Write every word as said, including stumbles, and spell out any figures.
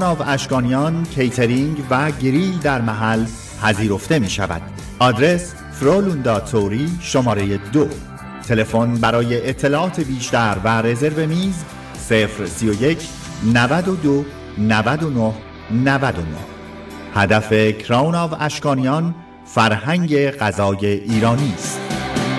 کراون آف اشکانیان کیترینگ و گریل در محل پذیرفته می شود. آدرس فرولوندا توری شماره دو. تلفن برای اطلاعات بیشتر و رزرو میز صفر سی و یک نود و دو نود و نه نود و نه. هدف کراون آف اشکانیان فرهنگ غذای ایرانی است.